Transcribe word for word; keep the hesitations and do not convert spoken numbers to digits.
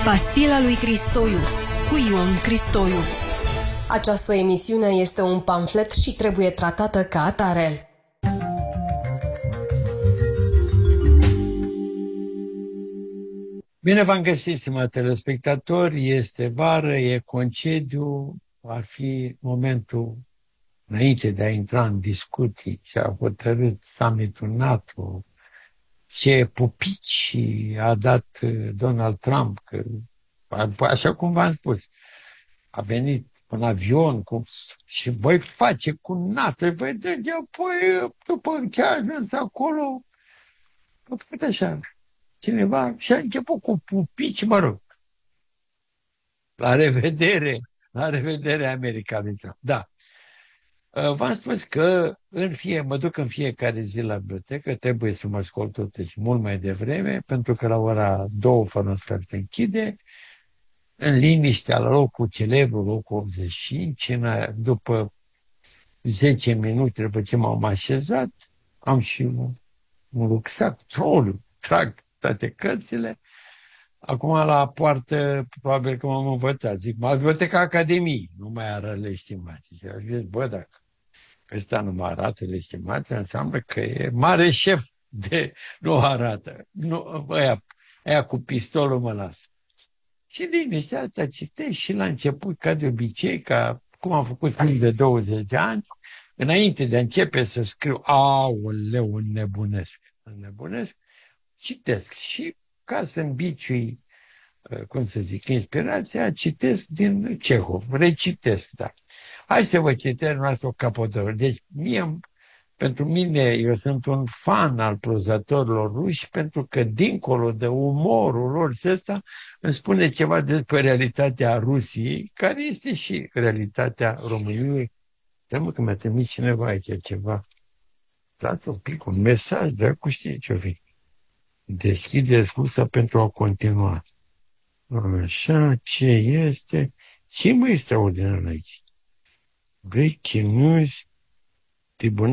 Pastila lui Cristoiu cu Ion Cristoiu. Această emisiune este un pamflet și trebuie tratată ca atare. Bine v-am găsit, stimați telespectatori, este vară, e concediu, ar fi momentul înainte de a intra în discuții ce a hotărât summitul NATO, ce pupici a dat Donald Trump, că, așa cum v-am spus, a venit un avion cu, și voi face cu NATO, voi dă apoi după încheajă acolo, a făcut așa. Cineva și a început cu pupici, mă rog. La revedere, la revedere, America. Da. V-am spus că în fie, mă duc în fiecare zi la bibliotecă, trebuie să mă ascult totuși mult mai devreme, pentru că la ora două fără un sfert închide, în liniște, la locul celebru, locul optzeci și cinci, după zece minute, după ce m-am așezat, am și un, un rucsac, troliu, trag toate cărțile. Acum la poartă, probabil că m-am învățat. Zic, la biblioteca Academiei, nu mai arată leștimații. Și aș zis, bă, dacă ăsta nu mă arată leștimații, înseamnă că e mare șef de nu arată. Nu, aia, aia cu pistolul mă lasă. Și liniștea asta citești și la început, ca de obicei, ca cum am făcut timp de douăzeci de ani, înainte de a începe să scriu, aoleu, înnebunesc, înnebunesc, citesc și ca să îmbiciui, cum să zic, inspirația, citesc din Cehov, recitesc, da. Hai să vă citesc noastră o capodoră. Deci, mie, pentru mine, eu sunt un fan al prozatorilor ruși, pentru că, dincolo de umorul lor și ăsta, îmi spune ceva despre realitatea Rusiei, care este și realitatea României. Dă-mă că mi-a trimis cineva aici ceva. Dați un pic, un mesaj, dracu știe ce-o fi. Deschideți ușa pentru a continua. Așa, ce este? Ce mai extraordinar aici? Breaking news, Tribunal